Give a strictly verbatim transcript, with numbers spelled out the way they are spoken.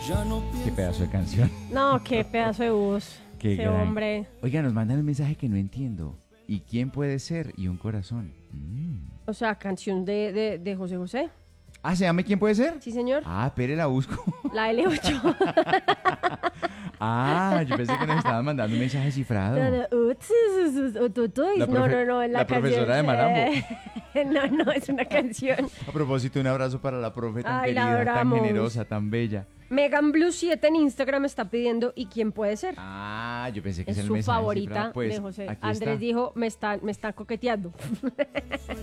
Qué pedazo de canción. No, qué pedazo de voz. Qué Ese gran- hombre. Oiga, nos mandan un mensaje que no entiendo. ¿Y quién puede ser? Y un corazón. Mm. O sea, canción de, de, de José José. Ah, ¿se llama quién puede ser? Sí, señor. Ah, espere, la busco. La L ocho. Ah, yo pensé que nos estaban mandando un mensaje cifrado. No, no, uts, uts, uts, uts, uts, uts. La no, profe- no, no, es la, la profesora de canción. No, no, es una canción. A propósito, un abrazo para la profe tan Ay, la querida, tan adoramos. generosa, tan bella. Megan Blue siete en Instagram está pidiendo ¿y quién puede ser? Ah, yo pensé que Es era el su mensaje favorita cifrado. Pues, de José. aquí Andrés está. dijo, me está, me está coqueteando.